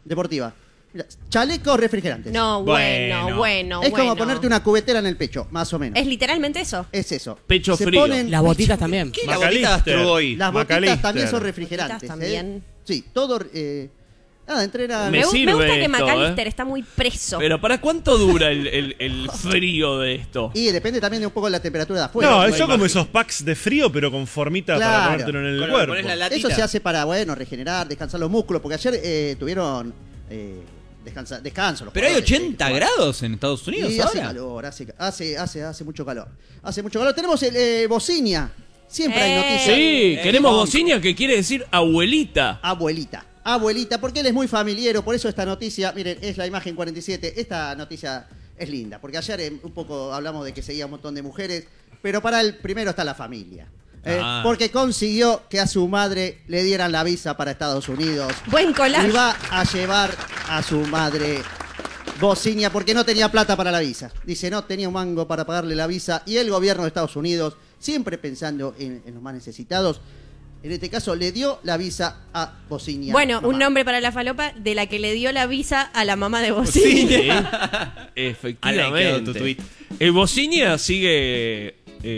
deportiva. Mira, chalecos refrigerantes. No, bueno. Es como ponerte una cubetera en el pecho, más o menos. Es literalmente eso. Es eso. Pecho frío. Las botitas también. ¿Qué la botita de Astro Boy? Las botitas Macalister. también son refrigerantes. También. Sí, todo... entrenan... Me Me sirve gusta que esto, McAllister está muy preso. Pero ¿para cuánto dura el frío de esto? Y depende también de un poco de la temperatura de afuera. No, son como esos packs de frío, pero con formita Claro. para ponértelo en el Con- cuerpo. pones la latita. Eso se hace para, regenerar, descansar los músculos, porque ayer tuvieron descanso. Los Pero hay jugadores, 80 grados en Estados Unidos Sí, hace ahora. calor, hace mucho calor. Hace mucho calor. Tenemos el bocinia. Siempre hay noticias. Sí, queremos bocinia, que quiere decir abuelita. Abuelita, porque él es muy familiero, por eso esta noticia, miren, es la imagen 47, esta noticia es linda, porque ayer un poco hablamos de que seguía un montón de mujeres, pero para él primero está la familia. Porque consiguió que a su madre le dieran la visa para Estados Unidos. Buen collage. Y va a llevar a su madre bocinia porque no tenía plata para la visa. Dice, no tenía un mango para pagarle la visa. Y el gobierno de Estados Unidos, siempre pensando en los más necesitados, en este caso le dio la visa a bocinia. Bueno, mamá. un nombre para la falopa de la que le dio la visa a la mamá de Bocinia. Efectivamente. Tu tweet. El bocinia sigue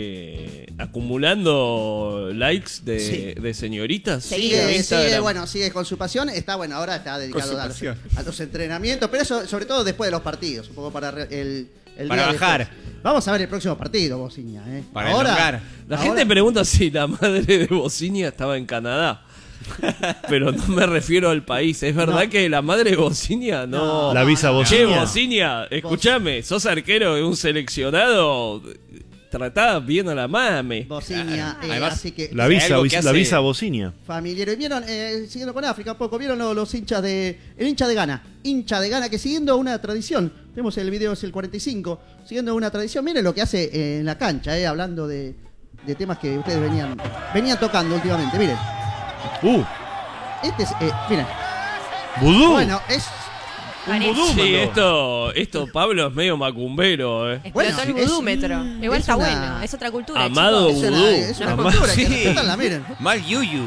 acumulando likes de señoritas. Sigue con su pasión. Ahora está dedicado a los entrenamientos, pero eso sobre todo después de los partidos, un poco para el Para día bajar. después. Vamos a ver el próximo partido, bocinia. Para elongar. La gente pregunta si la madre de Bocinia estaba en Canadá. Pero no me refiero al país. ¿Es verdad que la madre de Bocinia no? La visa Che, Bocinia. Bocinia, escúchame, sos arquero de un seleccionado. Tratá bien a la mame. Bocinia, Además, así que La visa, algo que la hace- visa Bocinia. familiar. Y vieron, siguiendo con África un poco, vieron los hinchas el hincha de Ghana, que siguiendo una tradición, tenemos el video, es el 45, siguiendo una tradición, miren lo que hace en la cancha, hablando de temas que ustedes venían tocando últimamente, miren. Este es, miren, ¿Vudú? bueno, es Sí, esto Pablo es medio macumbero. Explotó el vudúmetro. Igual es está una- bueno, es otra cultura. Amado chicos. vudú. es una Mamá, cultura, que sí. respetarla, miren. Mal Yuyu.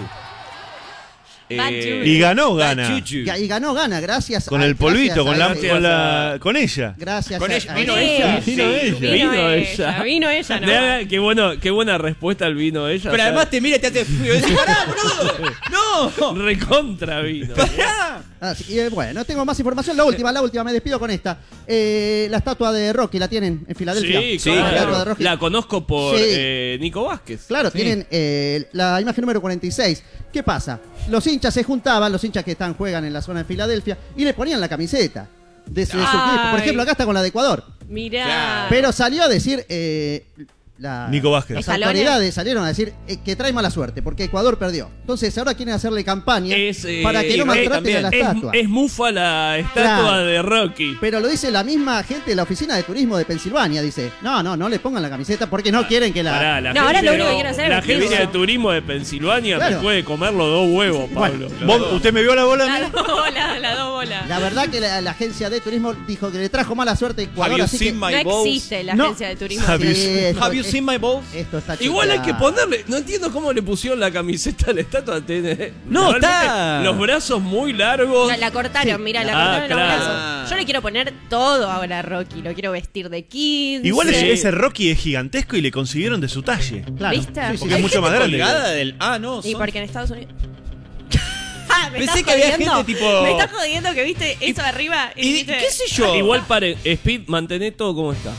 Y ganó Gana. Chuchu. Y ganó Gana, gracias. Con el polvito, con ella. Gracias Con a- ella. a- Vino ella. Vino ella. Vino ella. ¿no? Qué buena respuesta al vino ella. Pero además te mira y te hace frío. ¡Pará, boludo! ¡No! recontra vino. ¡Pará! Bueno, tengo más información. La última, me despido con esta. La estatua de Rocky, ¿la tienen en Filadelfia? Sí, La estatua de claro. Rocky. La conozco por Sí. Nico Vázquez. Claro, tienen la imagen número 46. ¿Qué pasa? Los hinchas se juntaban, los hinchas que juegan en la zona de Filadelfia, y le ponían la camiseta de su equipo. Por ejemplo, acá está con la de Ecuador. Mirá. Claro. Pero salió a decir... Nico Vázquez. Las Escalone. autoridades salieron a decir que trae mala suerte porque Ecuador perdió. Entonces ahora quieren hacerle campaña para que no maltraten a la estatua. Es mufa la estatua Claro. de Rocky. Pero lo dice la misma gente de la oficina de turismo de Pensilvania. Dice, no le pongan la camiseta porque no quieren que la... Pará, la No, ahora gente- lo único que quiero hacer es La vestirse. agencia de turismo de Pensilvania Claro. me puede comer los 2 huevos, Pablo. ¿Usted me vio la bola? La dos bolas, la dos bolas. La verdad que la agencia de turismo dijo que le trajo mala suerte a Ecuador, Have you así que... seen my No balls? existe la No. agencia de turismo. Have you seen my balls? Esto está Igual hay que chequeado. ponerle. No entiendo cómo le pusieron la camiseta a la estatua. Tiene No, realmente está. Los brazos muy largos. La cortaron, mira, la Ah, cortaron los claro. brazos. Yo le quiero poner todo ahora a Rocky. Lo quiero vestir de 15. Igual Sí. ese Rocky es gigantesco y le consiguieron de su talle. Claro. ¿Viste? Sí, sí, Porque sí. es mucho más grande. Colgada del... Ah, no. Y son- porque en Estados Unidos. Ah, ¿me Pensé estás que había jodiendo? gente tipo- Me estás jodiendo que viste eso arriba y Y, viste... ¿qué sé yo? Igual paren, Speed, mantené todo como está.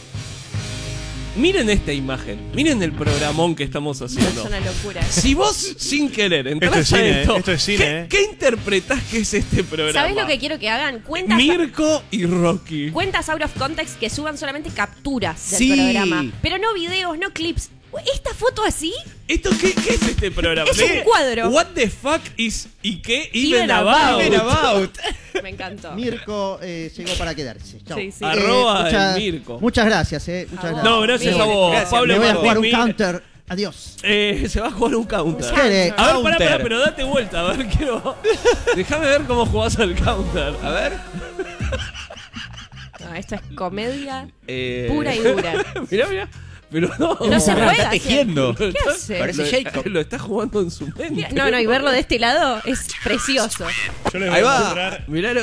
Miren esta imagen. Miren el programón que estamos haciendo. Es una locura. Si vos, sin querer, entras Esto es cine, a esto, esto es cine, ¿qué interpretás que es este programa? ¿Sabés lo que quiero que hagan? Cuentas Mirko y Rocky. out of context que suban solamente capturas del Sí. programa. Pero no videos, no clips. ¿Esta foto así? ¿Esto qué es este programa? Es un cuadro. What the fuck is y qué Even even about? Even about. Me encantó. Mirko llegó para quedarse. Chau. Sí, sí. Arroba el Mirko. Muchas gracias, muchas A vos. gracias. No, gracias a vos, Gracias, Pablo Me voy a Martín. jugar un Mira, counter. Adiós. se va a jugar un counter. Un counter. A ver, Counter. pará, pero date vuelta, a ver, quiero. Déjame ver cómo jugás al counter. A ver. No, esto es comedia pura y dura. Mirá. Pero no. No se juega Está así. tejiendo. ¿Qué hace? Parece Jacob. Lo está jugando en su mente. No, y verlo de este lado es precioso. Yo les Ahí voy a va. mostrar Mirá